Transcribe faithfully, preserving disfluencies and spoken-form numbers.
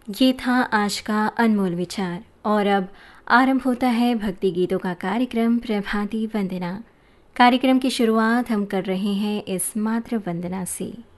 ये था आज का अनमोल विचार। और अब आरंभ होता है भक्ति गीतों का कार्यक्रम प्रभाती वंदना। कार्यक्रम की शुरुआत हम कर रहे हैं इस मातृ वंदना से।